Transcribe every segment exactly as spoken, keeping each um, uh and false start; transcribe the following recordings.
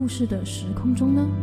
故事的时空中呢？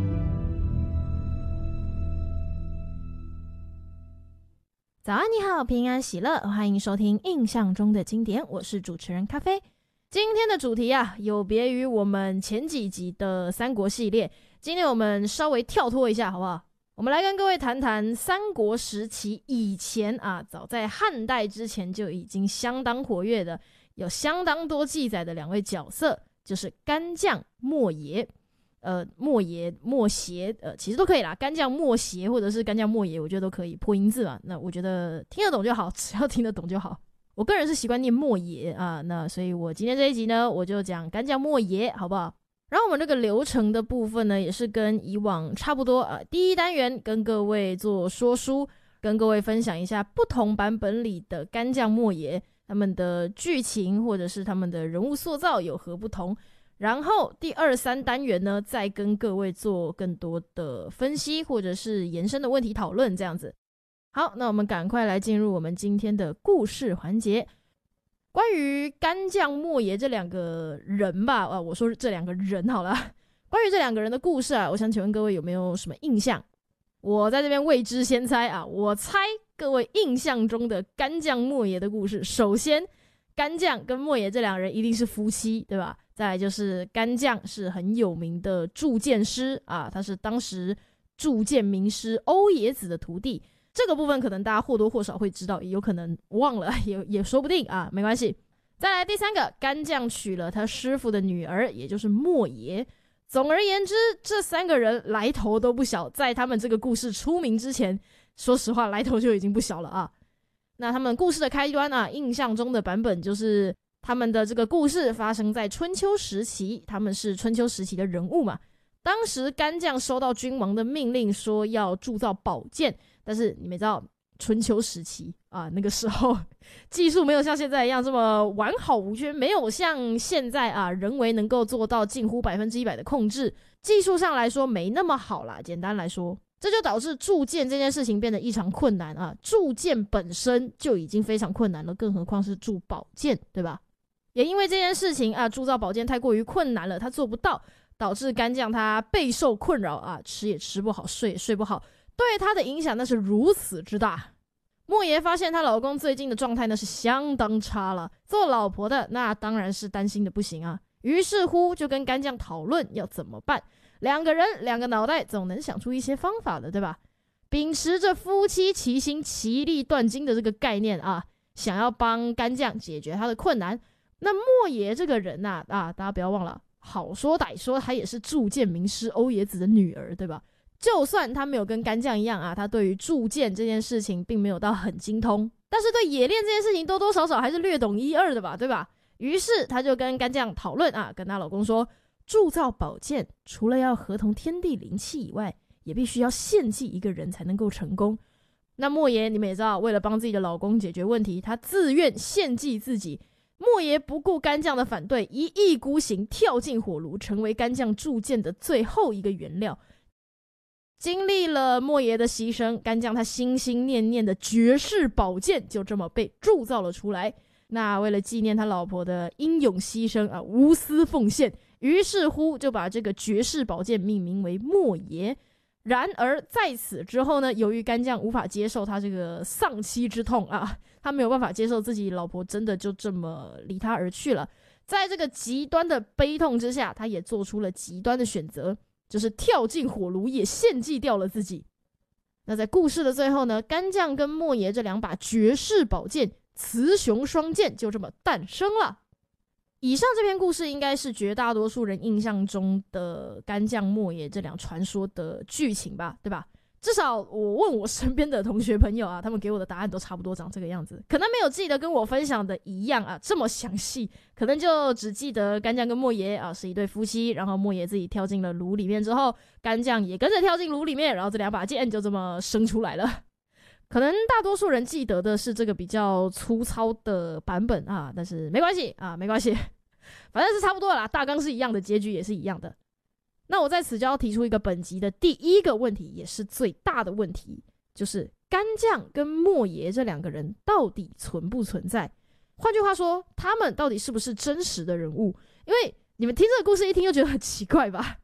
早安，你好，平安喜乐，欢迎收听印象中的经典，我是主持人咖啡。今天的主题啊，有别于我们前几集的三国系列，今天我们稍微跳脱一下，好不好？我们来跟各位谈谈三国时期以前啊，早在汉代之前就已经相当活跃的，有相当多记载的两位角色，就是干将莫邪。呃，莫邪、莫邪，呃，其实都可以啦。干将莫邪或者是干将莫邪，我觉得都可以破音字嘛。那我觉得听得懂就好，只要听得懂就好。我个人是习惯念莫邪啊，那所以我今天这一集呢，我就讲干将莫邪，好不好？然后我们这个流程的部分呢，也是跟以往差不多啊。第一单元跟各位做说书，跟各位分享一下不同版本里的干将莫邪他们的剧情或者是他们的人物塑造有何不同。然后第二三单元呢，再跟各位做更多的分析或者是延伸的问题讨论，这样子。好，那我们赶快来进入我们今天的故事环节。关于干将莫邪这两个人吧，啊，我说这两个人好了。关于这两个人的故事啊，我想请问各位有没有什么印象？我在这边未知先猜啊，我猜各位印象中的干将莫邪的故事，首先干将跟莫邪这两人一定是夫妻，对吧？再来就是干将是很有名的铸剑师啊，他是当时铸剑名师欧冶子的徒弟。这个部分可能大家或多或少会知道，也有可能忘了，也也说不定啊，没关系。再来第三个，干将娶了他师傅的女儿，也就是莫邪。总而言之，这三个人来头都不小，在他们这个故事出名之前，说实话来头就已经不小了啊。那他们故事的开端啊，印象中的版本就是他们的这个故事发生在春秋时期，他们是春秋时期的人物嘛。当时干将收到君王的命令，说要铸造宝剑，但是你们知道春秋时期啊，那个时候技术没有像现在一样这么完好无缺，没有像现在啊人为能够做到近乎百分之一百的控制，技术上来说没那么好啦。简单来说，这就导致铸剑这件事情变得异常困难啊！铸剑本身就已经非常困难了，更何况是铸宝剑，对吧？也因为这件事情啊，铸造宝剑太过于困难了，他做不到，导致干将他备受困扰啊，吃也吃不好，睡也睡不好，对他的影响那是如此之大。莫邪发现她老公最近的状态呢是相当差了，做老婆的那当然是担心的不行啊，于是乎就跟干将讨论要怎么办。两个人两个脑袋总能想出一些方法的，对吧？秉持着夫妻齐心其利断金的这个概念啊，想要帮干将解决他的困难。那莫邪这个人啊，啊，大家不要忘了，好说歹说，他也是铸剑名师欧冶子的女儿，对吧？就算他没有跟干将一样啊，他对于铸剑这件事情并没有到很精通，但是对冶炼这件事情多多少少还是略懂一二的吧，对吧？于是他就跟干将讨论啊，跟他老公说，铸造宝剑除了要合同天地灵气以外，也必须要献祭一个人才能够成功。那莫邪你们也知道，为了帮自己的老公解决问题，他自愿献祭自己。莫邪不顾干将的反对，一意孤行，跳进火炉，成为干将铸剑的最后一个原料。经历了莫邪的牺牲，干将他心心念念的绝世宝剑就这么被铸造了出来。那为了纪念他老婆的英勇牺牲啊，无私奉献，于是乎就把这个绝世宝剑命名为莫邪。然而在此之后呢，由于干将无法接受他这个丧妻之痛啊，他没有办法接受自己老婆真的就这么离他而去了，在这个极端的悲痛之下，他也做出了极端的选择，就是跳进火炉，也献祭掉了自己。那在故事的最后呢，干将跟莫邪这两把绝世宝剑雌雄双剑就这么诞生了。以上这篇故事应该是绝大多数人印象中的干将莫邪这两传说的剧情吧，对吧？至少我问我身边的同学朋友啊，他们给我的答案都差不多长这个样子，可能没有记得跟我分享的一样啊这么详细，可能就只记得干将跟莫邪啊是一对夫妻，然后莫邪自己跳进了炉里面之后，干将也跟着跳进炉里面，然后这两把剑就这么生出来了。可能大多数人记得的是这个比较粗糙的版本啊，但是没关系啊，没关系，反正是差不多啦，大纲是一样的，结局也是一样的。那我在此就要提出一个本集的第一个问题，也是最大的问题，就是干将跟莫邪这两个人到底存不存在？换句话说，他们到底是不是真实的人物？因为你们听这个故事一听就觉得很奇怪吧？